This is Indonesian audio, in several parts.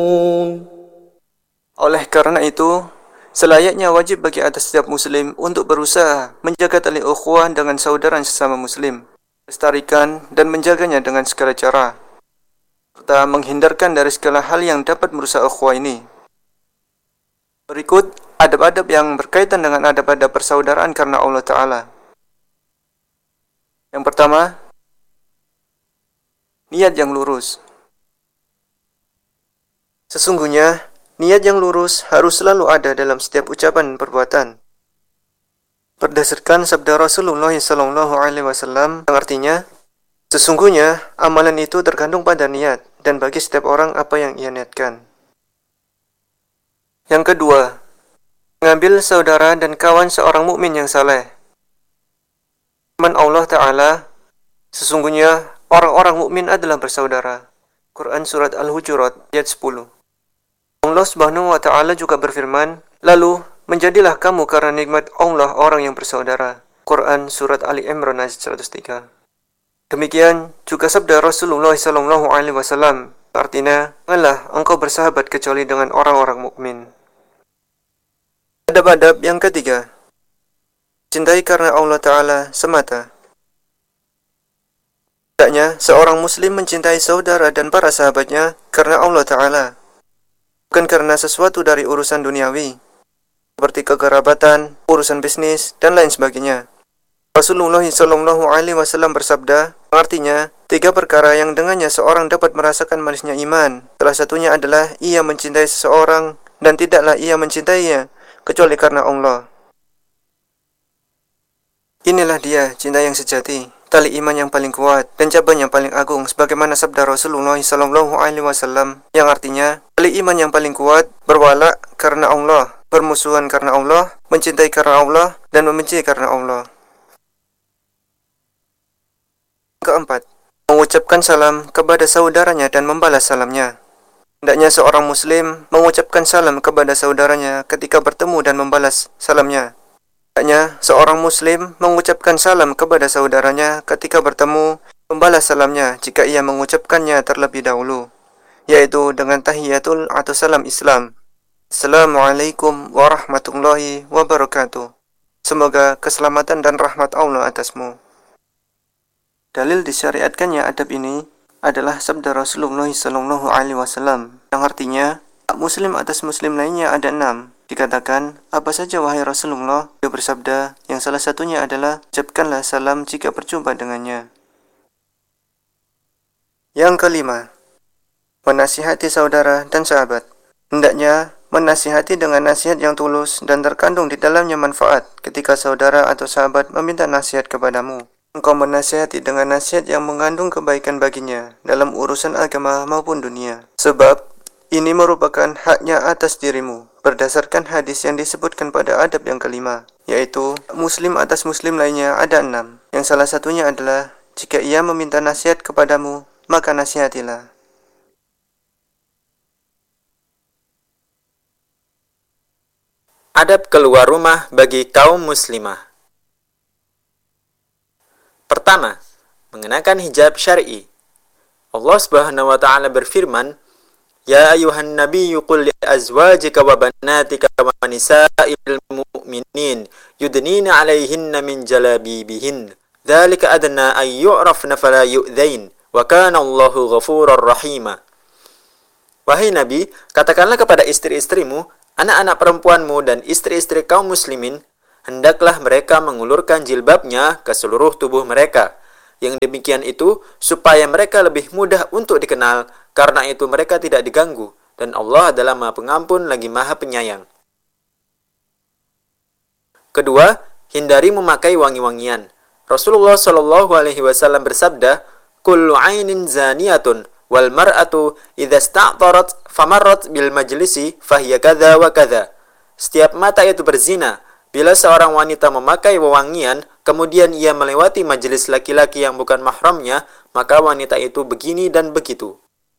Oleh karena itu, selayaknya wajib bagi atas setiap muslim untuk berusaha menjaga tali ukhuwah dengan saudara sesama muslim, melestarikan dan menjaganya dengan segala cara, serta menghindarkan dari segala hal yang dapat merusak ukhuwah ini. Berikut adab-adab yang berkaitan dengan adab-adab persaudaraan karena Allah Ta'ala. Yang pertama, niat yang lurus. Sesungguhnya, niat yang lurus harus selalu ada dalam setiap ucapan dan perbuatan. Berdasarkan sabda Rasulullah SAW yang artinya, sesungguhnya amalan itu tergantung pada niat dan bagi setiap orang apa yang ia niatkan. Yang kedua, mengambil saudara dan kawan seorang mukmin yang saleh. Firman Allah Ta'ala, sesungguhnya orang-orang mukmin adalah bersaudara. Quran Surat Al-Hujurat ayat 10. Allah Subhanahu wa Ta'ala juga berfirman, lalu menjadilah kamu karena nikmat Allah orang yang bersaudara. Quran Surat Ali Imran ayat 103. Demikian juga sabda Rasulullah SAW, artinya, janganlah engkau bersahabat kecuali dengan orang-orang mukmin. Adab-adab yang ketiga, cintai karena Allah Ta'ala semata. Hendaknya seorang muslim mencintai saudara dan para sahabatnya karena Allah Ta'ala, bukan karena sesuatu dari urusan duniawi, seperti kekerabatan, urusan bisnis, dan lain sebagainya. Rasulullah SAW bersabda, artinya, 3 perkara yang dengannya seorang dapat merasakan manisnya iman. Salah satunya adalah ia mencintai seseorang dan tidaklah ia mencintainya kecuali karena Allah. Inilah dia cinta yang sejati, tali iman yang paling kuat dan cabang yang paling agung, sebagaimana sabda Rasulullah SAW yang artinya, tali iman yang paling kuat berwala karena Allah, bermusuhan karena Allah, mencintai karena Allah, dan membenci karena Allah. Keempat, mengucapkan salam kepada saudaranya dan membalas salamnya. Hendaknya seorang muslim mengucapkan salam kepada saudaranya ketika bertemu dan membalas salamnya. Hendaknya seorang muslim mengucapkan salam kepada saudaranya ketika bertemu, membalas salamnya jika ia mengucapkannya terlebih dahulu, yaitu dengan tahiyatul atau salam Islam. Assalamualaikum warahmatullahi wabarakatuh. Semoga keselamatan dan rahmat Allah atasmu. Dalil disyariatkannya adab ini adalah sabda Rasulullah SAW yang artinya, hak muslim atas muslim lainnya ada 6. Dikatakan, apa saja wahai Rasulullah? Dia bersabda, yang salah satunya adalah, ucapkanlah salam jika berjumpa dengannya. Yang kelima, menasihati saudara dan sahabat. Hendaknya menasihati dengan nasihat yang tulus dan terkandung di dalamnya manfaat ketika saudara atau sahabat meminta nasihat kepadamu. Engkau menasihati dengan nasihat yang mengandung kebaikan baginya dalam urusan agama maupun dunia. Sebab ini merupakan haknya atas dirimu berdasarkan hadis yang disebutkan pada adab yang kelima, yaitu muslim atas muslim lainnya ada 6. Yang salah satunya adalah jika ia meminta nasihat kepadamu, maka nasihatilah. Adab keluar rumah bagi kaum muslimah. Pertama, mengenakan hijab syar'i. Allah Subhanahu wa Ta'ala berfirman, Ya ayuhan nabiyyu qul li azwajika wa banatika wa nisa'il mu'minin yudnina 'alaihinna min jalabibihin. Dzalika adna ay yu'rafna fala yu'dzain wa kana Allahu ghafurar rahima. Wahai Nabi, katakanlah kepada istri-istrimu, anak-anak perempuanmu dan istri-istri kaum muslimin, hendaklah mereka mengulurkan jilbabnya ke seluruh tubuh mereka. Yang demikian itu supaya mereka lebih mudah untuk dikenal, karena itu mereka tidak diganggu, dan Allah adalah Maha Pengampun lagi Maha Penyayang. Kedua, hindari memakai wangi-wangian. Rasulullah SAW bersabda, Kullu ainin zaniyatun wal mar'atu idza sta'tarat famarrat bil majlisi fahiya kadza wa kadza. Setiap mata itu berzina. Bila seorang wanita memakai wewangian, kemudian ia melewati majelis laki-laki yang bukan mahramnya, maka wanita itu begini dan begitu.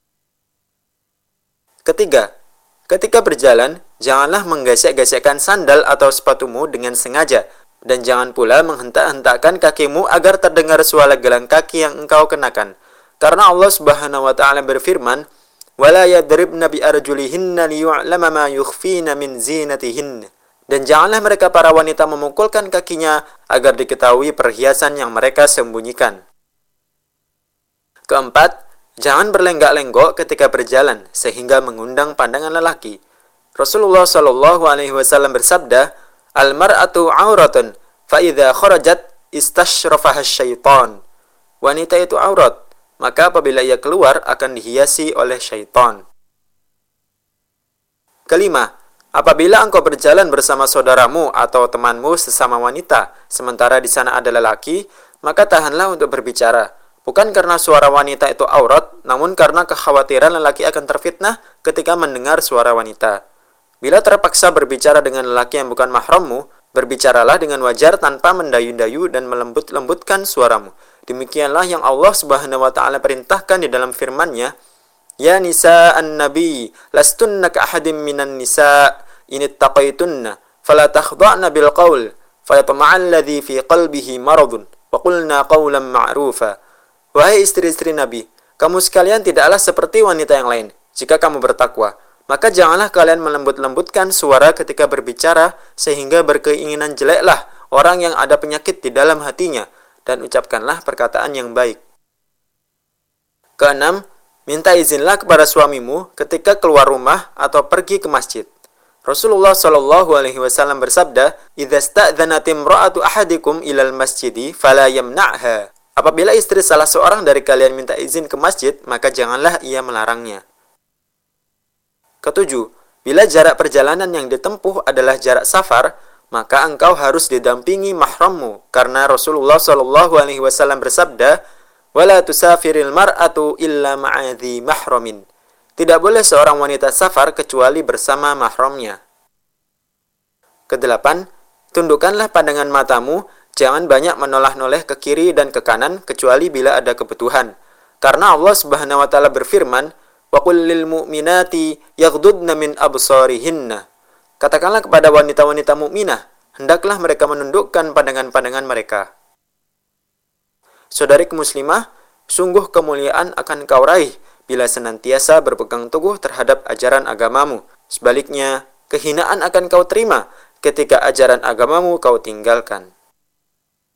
Ketiga, ketika berjalan, janganlah menggesek-gesekkan sandal atau sepatumu dengan sengaja, dan jangan pula menghentak-hentakkan kakimu agar terdengar suara gelang kaki yang engkau kenakan. Karena Allah Subhanahu wa Ta'ala berfirman, وَلَا يَضْرِبْنَ بِأَرْجُلِهِنَّ لِيُعْلَمَ مَا يُخْفِينَ مِنْ زِينَتِهِنَّ. Dan janganlah mereka para wanita memukulkan kakinya agar diketahui perhiasan yang mereka sembunyikan. Keempat, jangan berlenggak-lenggok ketika berjalan sehingga mengundang pandangan lelaki. Rasulullah Shallallahu Alaihi Wasallam bersabda, "Al-mar'atu auratun, fa idza kharajat istashrafaha syaitan." Wanita itu aurat, maka apabila ia keluar akan dihiasi oleh syaitan. Kelima, apabila engkau berjalan bersama saudaramu atau temanmu sesama wanita, sementara di sana ada lelaki, maka tahanlah untuk berbicara. Bukan karena suara wanita itu aurat, namun karena kekhawatiran lelaki akan terfitnah ketika mendengar suara wanita. Bila terpaksa berbicara dengan lelaki yang bukan mahrammu, berbicaralah dengan wajar tanpa mendayu-dayu dan melembut-lembutkan suaramu. Demikianlah yang Allah Subhanahu wa taala perintahkan di dalam firman-Nya, "Ya nisa'an nabi, lastunna ka ahadim minan nisa' in ittaqaytunna, fala takhda'na bil qaul, fayatma'al ladzi fi qalbihi maradun, wa qulna qawlan ma'rufa." Wahai istri-istri Nabi, kamu sekalian tidaklah seperti wanita yang lain. Jika kamu bertakwa, maka janganlah kalian melembut-lembutkan suara ketika berbicara sehingga berkeinginan jeleklah orang yang ada penyakit di dalam hatinya, dan ucapkanlah perkataan yang baik. Keenam, minta izinlah kepada suamimu ketika keluar rumah atau pergi ke masjid. Rasulullah Shallallahu Alaihi Wasallam bersabda, "Idza sta'dzanat imra'atu ahadikum ilal masjidi, fala yamna'ha." Apabila istri salah seorang dari kalian minta izin ke masjid, maka janganlah ia melarangnya. Ketujuh, bila jarak perjalanan yang ditempuh adalah jarak safar, maka engkau harus didampingi mahrammu, karena Rasulullah Shallallahu Alaihi Wasallam bersabda, "Wala tusafiril mar'atu illa ma'adhi mahramin." Tidak boleh seorang wanita safar kecuali bersama mahramnya. Kedelapan, tundukkanlah pandangan matamu, jangan banyak menoleh-noleh ke kiri dan ke kanan kecuali bila ada kebutuhan. Karena Allah Subhanahu wa taala berfirman, "Wa qul lil mu'minati yaghdudna min absarihinna." Katakanlah kepada wanita-wanita mukminah, hendaklah mereka menundukkan pandangan-pandangan mereka. Saudariku muslimah, sungguh kemuliaan akan kau raih bila senantiasa berpegang teguh terhadap ajaran agamamu. Sebaliknya, kehinaan akan kau terima ketika ajaran agamamu kau tinggalkan.